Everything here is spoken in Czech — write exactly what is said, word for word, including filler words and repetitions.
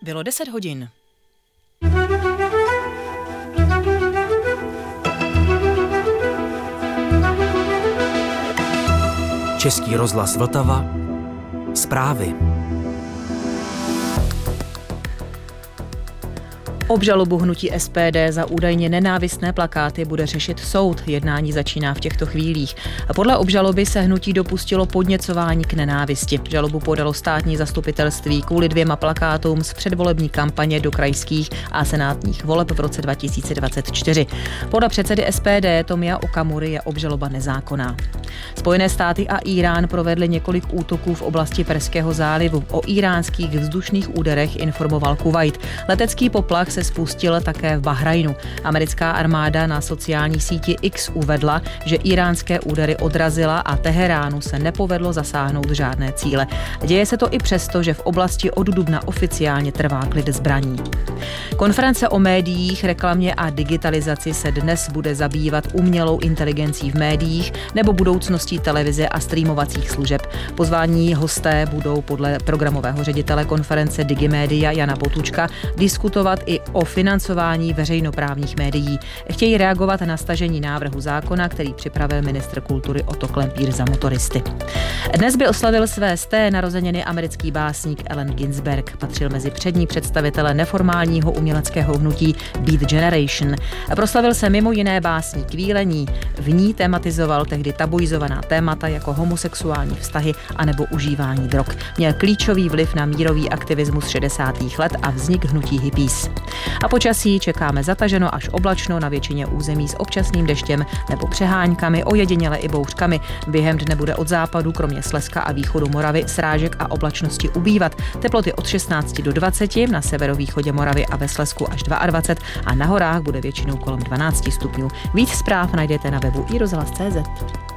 Bylo deset hodin. Český rozhlas Vltava. Zprávy. Obžalobu hnutí S P D za údajně nenávistné plakáty bude řešit soud. Jednání začíná v těchto chvílích. Podle obžaloby se hnutí dopustilo podněcování k nenávisti. Žalobu podalo státní zastupitelství kvůli dvěma plakátům z předvolební kampaně do krajských a senátních voleb v roce dva tisíce dvacet čtyři. Podle předsedy S P D Tomia Okamury je obžaloba nezákonná. Spojené státy a Írán provedly několik útoků v oblasti Perského zálivu. O íránských vzdušných úderech informoval Kuvajt. Letecký poplach se spustil také v Bahrajnu. Americká armáda na sociální síti X uvedla, že íránské údery odrazila a Teheránu se nepovedlo zasáhnout žádné cíle. Děje se to i přesto, že v oblasti od dubna oficiálně trvá klid zbraní. Konference o médiích, reklamě a digitalizaci se dnes bude zabývat umělou inteligencí v médiích nebo budoucností televize a streamovacích služeb. Pozvání hosté budou podle programového ředitele konference Digimedia Jana Potůčka diskutovat i o financování veřejnoprávních médií. Chtějí reagovat na stažení návrhu zákona, který připravil ministr kultury Otto Klempír za motoristy. Dnes by oslavil své sté narozeniny americký básník Allen Ginsberg. Patřil mezi přední představitele neformálního uměleckého hnutí Beat Generation. Proslavil se mimo jiné básní Kvílení. V ní tematizoval tehdy tabuizovaná témata jako homosexuální vztahy anebo užívání drog. Měl klíčový vliv na mírový aktivismus šedesátých let a vznik hnutí hippies. A počasí čekáme zataženo až oblačno na většině území s občasným deštěm nebo přeháňkami, ojediněle i bouřkami. Během dne bude od západu, kromě Slezska a východu Moravy, srážek a oblačnosti ubývat. Teploty od šestnácti do dvaceti, na severovýchodě Moravy a ve Slezsku až dvacet dva a na horách bude většinou kolem dvanácti stupňů. Víc zpráv najdete na webu i rozhlas tečka cé zet.